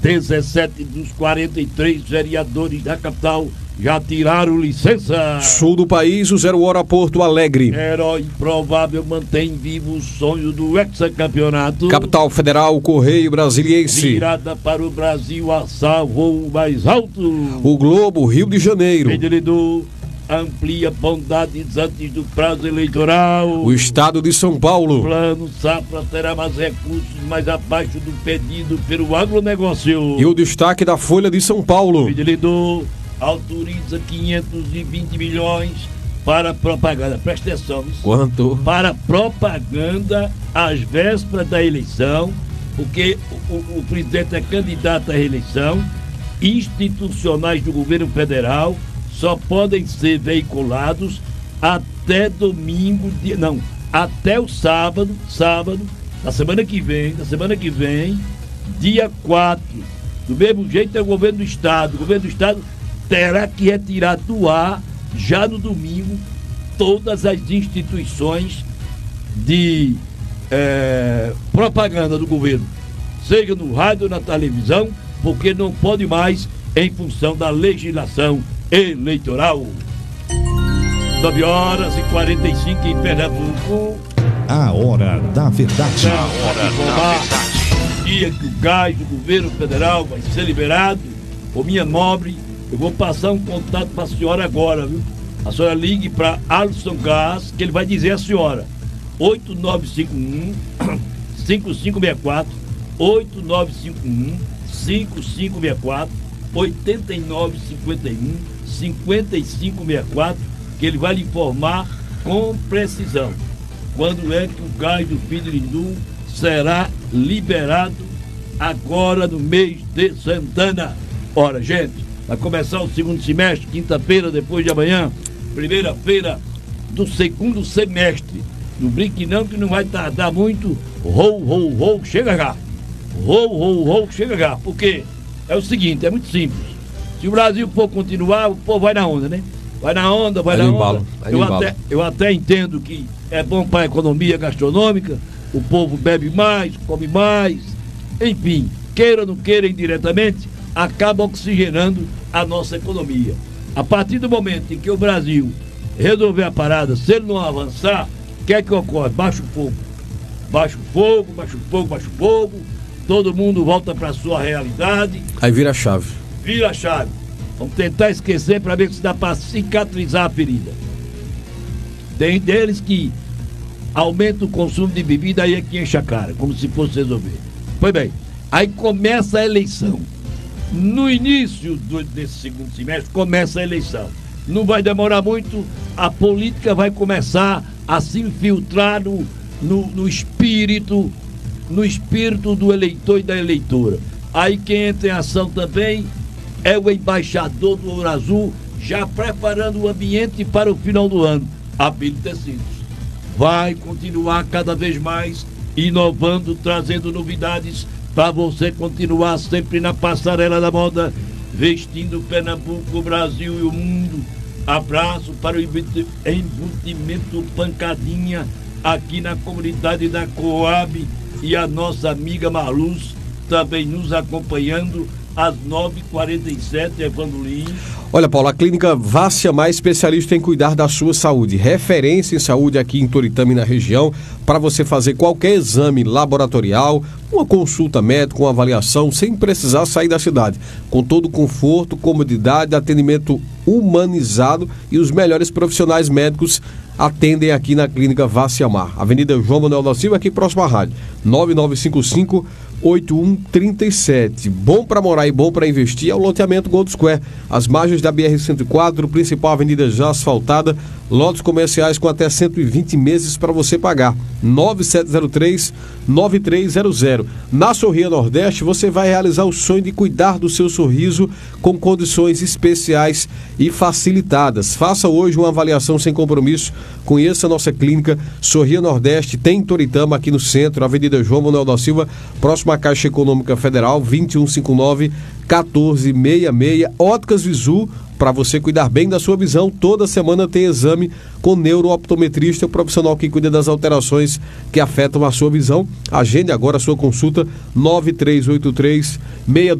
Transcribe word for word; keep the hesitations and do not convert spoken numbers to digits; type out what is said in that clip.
dezessete dos quarenta e três vereadores da capital já tiraram licença. Sul do país, o Zero Hora Porto Alegre. Herói improvável mantém vivo o sonho do hexacampeonato. Capital Federal, Correio Brasiliense. Virada para o Brasil, a salvo mais alto. O Globo, Rio de Janeiro. Medellín amplia bondades antes do prazo eleitoral. O Estado de São Paulo. O Plano Safra terá mais recursos, mais abaixo do pedido pelo agronegócio. E o destaque da Folha de São Paulo. Medellín autoriza quinhentos e vinte milhões para propaganda. Presta atenção. Quanto? Para propaganda às vésperas da eleição, porque o, o, o presidente é candidato à reeleição. Institucionais do governo federal só podem ser veiculados até domingo, dia, não, até o sábado, sábado, da semana que vem, da semana que vem, dia quatro. Do mesmo jeito é o governo do estado. O governo do estado terá que retirar do ar, já no domingo, todas as instituições de é, propaganda do governo, seja no rádio ou na televisão, porque não pode mais em função da legislação eleitoral. nove horas e quarenta e cinco em Pernambuco. A hora da verdade. A hora da verdade. Dia que o gás do governo federal vai ser liberado. Ô minha nobre, eu vou passar um contato para a senhora agora, viu? A senhora ligue para Alisson Gás, que ele vai dizer a senhora. oito nove cinco um, cinco cinco seis quatro, oito nove cinco um, cinco cinco seis quatro, oito nove cinco um, cinco cinco seis quatro, que ele vai lhe informar com precisão quando é que o gás do Pirilindu será liberado agora no mês de Santana. Ora, gente, vai começar o segundo semestre, quinta-feira, depois de amanhã, primeira-feira do segundo semestre. Não brinque não, que não vai tardar muito. Rou, rou, rou, chega já. Rou, rou, rou, chega já. Porque é o seguinte, é muito simples. Se o Brasil for continuar, o povo vai na onda, né? Vai na onda, vai, vai na onda. Vai eu, até, eu até entendo que é bom para a economia gastronômica, o povo bebe mais, come mais, enfim, queira ou não queira indiretamente, acaba oxigenando a nossa economia. A partir do momento em que o Brasil resolver a parada, se ele não avançar, o que é que ocorre? Baixa o fogo. Baixa o fogo, baixa o fogo, baixa o fogo, todo mundo volta para a sua realidade. Aí vira a chave. Vira a chave. Vamos tentar esquecer para ver se dá para cicatrizar a ferida. Tem deles que aumenta o consumo de bebida, aí é que enche a cara, como se fosse resolver. Pois bem, aí começa a eleição. No início do, desse segundo semestre, começa a eleição. Não vai demorar muito, a política vai começar a se infiltrar no, no, no espírito, no espírito do eleitor e da eleitora. Aí quem entra em ação também é o embaixador do Ouro Azul, já preparando o ambiente para o final do ano. Abílio Tecidos vai continuar cada vez mais inovando, trazendo novidades para você continuar sempre na passarela da moda, vestindo Pernambuco, o Brasil e o mundo. Abraço para o embutimento Pancadinha aqui na comunidade da Coab e a nossa amiga Marluz também nos acompanhando às nove e quarenta e sete, Evandro Lins. Olha, Paulo, a clínica Vácia Mais, especialista em cuidar da sua saúde. Referência em saúde aqui em Toritama e na região, para você fazer qualquer exame laboratorial, uma consulta médica, uma avaliação, sem precisar sair da cidade. Com todo conforto, comodidade, atendimento humanizado e os melhores profissionais médicos atendem aqui na clínica Vácia Mar. Avenida João Manuel da Silva, aqui próximo à rádio. nove nove cinco cinco, oito um três sete. Bom para morar e bom para investir é o loteamento Gold Square. As margens da B R cento e quatro, principal avenida já asfaltada, lotes comerciais com até cento e vinte meses para você pagar. nove sete zero três, nove três zero zero. Na Sorria Nordeste, você vai realizar o sonho de cuidar do seu sorriso com condições especiais e facilitadas. Faça hoje uma avaliação sem compromisso. Conheça a nossa clínica Sorria Nordeste, tem em Toritama, aqui no centro, Avenida João Manuel da Silva, próximo à Caixa Econômica Federal, vinte e um cinquenta e nove, quatorze sessenta e seis. Óticas Visu, para você cuidar bem da sua visão. Toda semana tem exame com neurooptometrista, profissional que cuida das alterações que afetam a sua visão. Agende agora a sua consulta, nove três oito três, seis dois